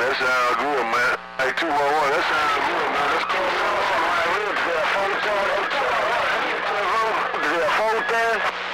That sounds good, man. Hey, 211, that sounds good, man. Let's call it right here. Is there a phone there? Is there a phone there?